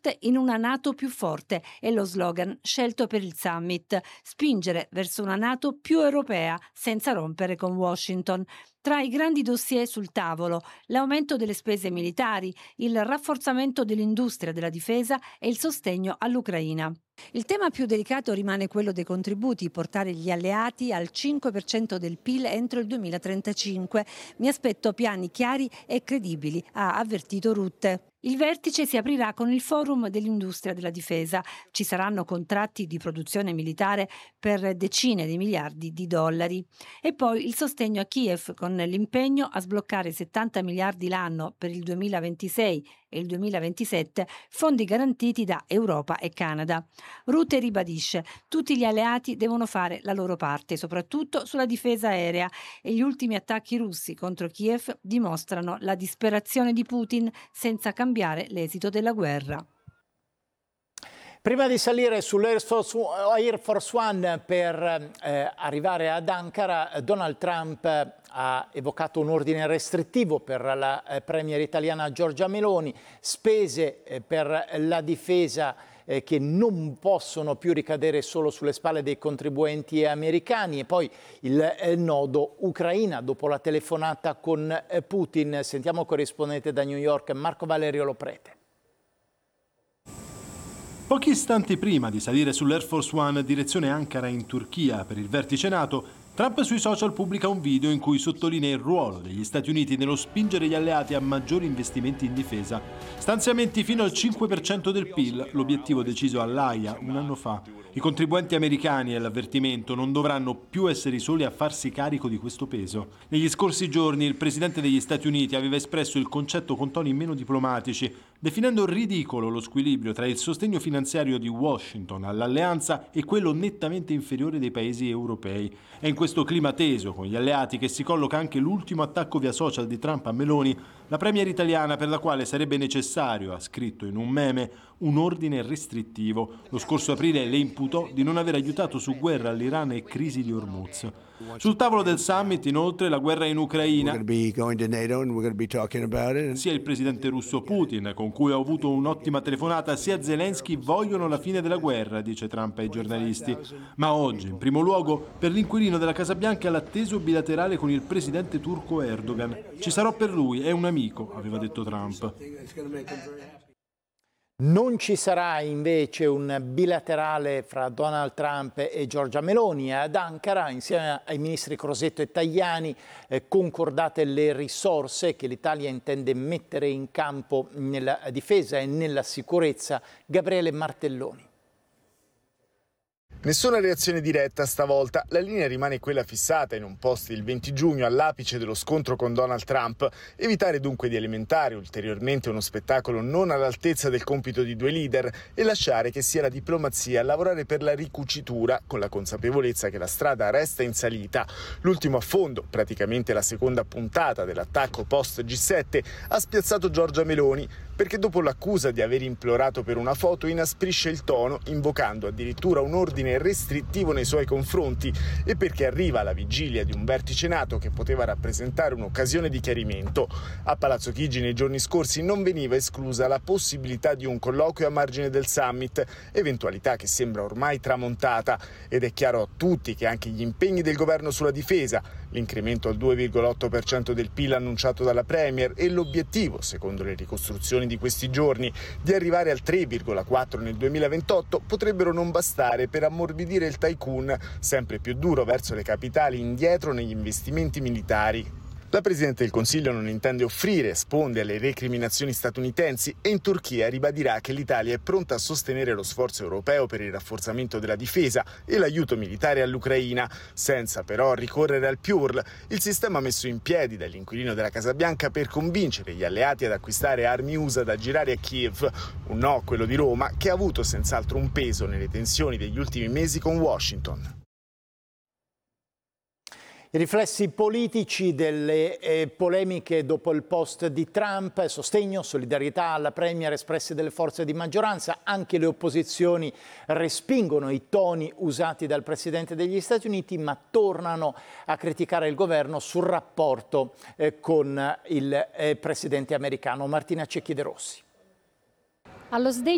forte in una NATO più forte è lo slogan scelto per il summit. Spingere verso una NATO più europea senza rompere con Washington. Tra i grandi dossier sul tavolo, l'aumento delle spese militari, il rafforzamento dell'industria della difesa e il sostegno all'Ucraina. Il tema più delicato rimane quello dei contributi, portare gli alleati al 5% del PIL entro il 2035. Mi aspetto piani chiari e credibili, ha avvertito Rutte. Il vertice si aprirà con il forum dell'industria della difesa. Ci saranno contratti di produzione militare per decine di miliardi di dollari. E poi il sostegno a Kiev con l'impegno a sbloccare 70 miliardi l'anno per il 2026 e il 2027, fondi garantiti da Europa e Canada. Rutte ribadisce: tutti gli alleati devono fare la loro parte, soprattutto sulla difesa aerea, e gli ultimi attacchi russi contro Kiev dimostrano la disperazione di Putin senza cambiare l'esito della guerra. Prima di salire sull'Air Force One per arrivare ad Ankara, Donald Trump ha evocato un ordine restrittivo per la premier italiana Giorgia Meloni, spese per la difesa che non possono più ricadere solo sulle spalle dei contribuenti americani, e poi il nodo Ucraina dopo la telefonata con Putin. Sentiamo il corrispondente da New York Marco Valerio Loprete. Pochi istanti prima di salire sull'Air Force One direzione Ankara in Turchia per il vertice NATO, Trump sui social pubblica un video in cui sottolinea il ruolo degli Stati Uniti nello spingere gli alleati a maggiori investimenti in difesa. Stanziamenti fino al 5% del PIL, l'obiettivo deciso all'Aia un anno fa. I contribuenti americani, è l'avvertimento, non dovranno più essere i soli a farsi carico di questo peso. Negli scorsi giorni il presidente degli Stati Uniti aveva espresso il concetto con toni meno diplomatici, definendo ridicolo lo squilibrio tra il sostegno finanziario di Washington all'alleanza e quello nettamente inferiore dei paesi europei. È in questo clima teso, con gli alleati, che si colloca anche l'ultimo attacco via social di Trump a Meloni, la premier italiana, per la quale sarebbe necessario, ha scritto in un meme, un ordine restrittivo. Lo scorso aprile le imputò di non aver aiutato su guerra all'Iran e crisi di Hormuz. Sul tavolo del summit, inoltre, la guerra in Ucraina. Sia il presidente russo Putin, con cui ho avuto un'ottima telefonata, sia Zelensky vogliono la fine della guerra, dice Trump ai giornalisti. Ma oggi, in primo luogo, per l'inquilino della Casa Bianca, l'atteso bilaterale con il presidente turco Erdogan. Ci sarò per lui, è un amico, aveva detto Trump. Non ci sarà invece un bilaterale fra Donald Trump e Giorgia Meloni. Ad Ankara, insieme ai ministri Crosetto e Tajani, concordate le risorse che l'Italia intende mettere in campo nella difesa e nella sicurezza. Gabriele Martelloni. Nessuna reazione diretta stavolta, la linea rimane quella fissata in un post il 20 giugno all'apice dello scontro con Donald Trump, evitare dunque di alimentare ulteriormente uno spettacolo non all'altezza del compito di due leader e lasciare che sia la diplomazia a lavorare per la ricucitura, con la consapevolezza che la strada resta in salita. L'ultimo affondo, praticamente la seconda puntata dell'attacco post G7, ha spiazzato Giorgia Meloni, perché dopo l'accusa di aver implorato per una foto inasprisce il tono, invocando addirittura un ordine restrittivo nei suoi confronti, e perché arriva alla vigilia di un vertice NATO che poteva rappresentare un'occasione di chiarimento. A Palazzo Chigi nei giorni scorsi non veniva esclusa la possibilità di un colloquio a margine del summit, eventualità che sembra ormai tramontata, ed è chiaro a tutti che anche gli impegni del governo sulla difesa, l'incremento al 2,8% del PIL annunciato dalla Premier e l'obiettivo, secondo le ricostruzioni di questi giorni, di arrivare al 3,4 nel 2028 potrebbero non bastare per ammorbidire il tycoon sempre più duro verso le capitali indietro negli investimenti militari. La Presidente del Consiglio non intende offrire sponde alle recriminazioni statunitensi e in Turchia ribadirà che l'Italia è pronta a sostenere lo sforzo europeo per il rafforzamento della difesa e l'aiuto militare all'Ucraina, senza però ricorrere al PURL, il sistema messo in piedi dall'inquilino della Casa Bianca per convincere gli alleati ad acquistare armi USA da girare a Kiev. Un no, quello di Roma, che ha avuto senz'altro un peso nelle tensioni degli ultimi mesi con Washington. I riflessi politici delle polemiche dopo il post di Trump, sostegno, solidarietà alla premier espresse dalle forze di maggioranza. Anche le opposizioni respingono i toni usati dal Presidente degli Stati Uniti, ma tornano a criticare il governo sul rapporto con il Presidente americano. Martina Cecchi De Rossi. Allo sdegno